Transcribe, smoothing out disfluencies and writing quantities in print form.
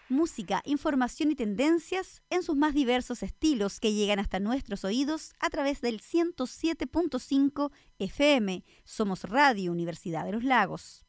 Música, información y tendencias en sus más diversos estilos que llegan hasta nuestros oídos a través del 107.5 FM. Somos Radio Universidad de los Lagos.